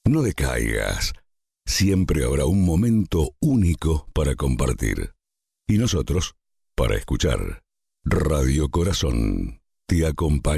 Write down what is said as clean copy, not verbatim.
No decaigas. Siempre habrá un momento único para compartir. Y nosotros, para escuchar. Radio Corazón te acompaña.